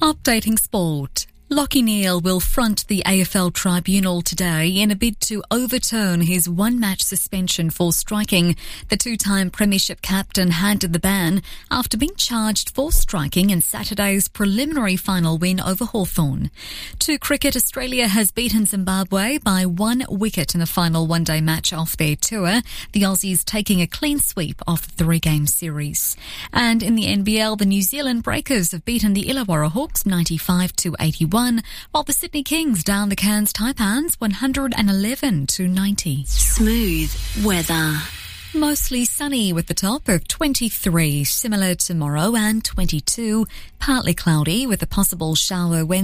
Updating sport. Lachie Neale will front the AFL tribunal today in a bid to overturn his one-match suspension for striking. The two-time premiership captain handed the ban after being charged for striking in Saturday's preliminary final win over Hawthorn. To cricket, Australia has beaten Zimbabwe by 1 wicket in the final one-day match off their tour, the Aussies taking a clean sweep of the 3-game series. And in the NBL, the New Zealand Breakers have beaten the Illawarra Hawks 95-81. While the Sydney Kings down the Cairns Taipans 111-90. Smooth weather. Mostly sunny with the top of 23, similar tomorrow, and 22. Partly cloudy with a possible shower Wednesday.